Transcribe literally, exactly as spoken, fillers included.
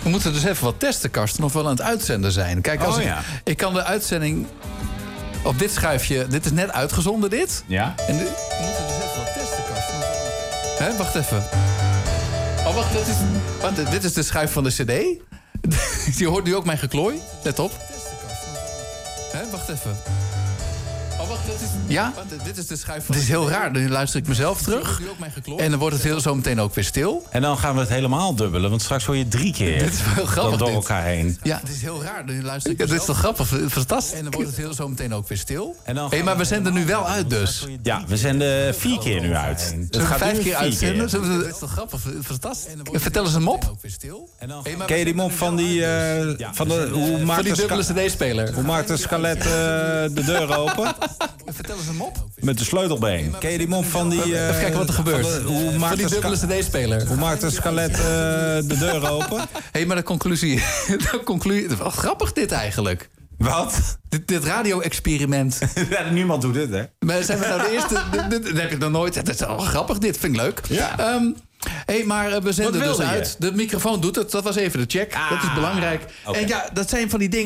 We moeten dus even wat testen, Karsten, of we aan het uitzenden zijn. Kijk, als Oh, ik, ja. ik kan de uitzending op dit schuifje... Dit is net uitgezonden, dit. Ja? En dit, we moeten dus even wat testen, Karsten. Hè, wacht even. Oh, wacht, dit is, wacht, dit is de schuif van de cd. Je hoort nu ook mijn geklooi. Let op. Hè, wacht even. Oh, wacht, dit is... Ja? Dit is de schuif van... Het is heel raar. Nu luister ik mezelf terug. En dan wordt het heel zo meteen ook weer stil. En dan gaan we het helemaal dubbelen, want straks hoor je drie keer. Dit is wel grappig, dan door dit. elkaar heen. Ja, het is heel raar. Nu luister ik ja, dit is toch grappig? Fantastisch. En dan wordt het heel zo meteen ook weer stil. En dan hey, maar we zenden nu wel uit dus. Ja, we zenden vier keer nu uit. Het Zullen we gaat vijf nu keer vier uitzenden? Zullen we- Dit is toch grappig? Fantastisch. Vertel eens een mop. Ken je die mop van die... eh, van de, hoe Van maakt die de dubbele ska- cd-speler. Hoe maakt een skelet eh, de deur open? Vertel eens een mop. Met de sleutelbeen. Ken je die mop van die... eh, Even kijken wat er van gebeurt. de- hoe Van maakt die een ska- dubbele cd-speler. Hoe maakt een skelet eh, de deur open? Hé, hey, maar de conclusie... De conclusie... Wat grappig dit eigenlijk. Wat? Dit, dit radio-experiment. Ja, niemand doet dit, hè? Maar zijn we nou de eerste... dit, dit, dit heb ik nog nooit... Dat is wel grappig dit, vind ik leuk. Ja. Ehm, Hé, maar eh, we zenden Wat dus wilde je? uit. De microfoon doet het. Dat was even de check. Dat is belangrijk. oké. En ja, dat zijn van die dingen...